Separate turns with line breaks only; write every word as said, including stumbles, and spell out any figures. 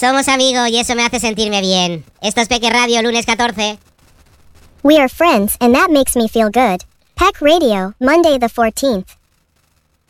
Somos amigos y eso me hace sentirme bien. Esto es Peque Radio, lunes catorce.
We are friends and that makes me feel good. Peck Radio, Monday the fourteenth.